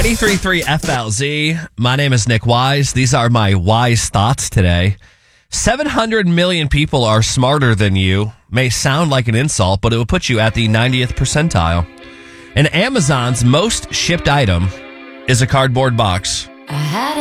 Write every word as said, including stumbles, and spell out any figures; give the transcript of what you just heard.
ninety-three point three F L Z. My name is Nick Wise. These are my wise thoughts today. seven hundred million people are smarter than you. May sound like an insult, but it will put you at the ninetieth percentile. And Amazon's most shipped item is a cardboard box. I had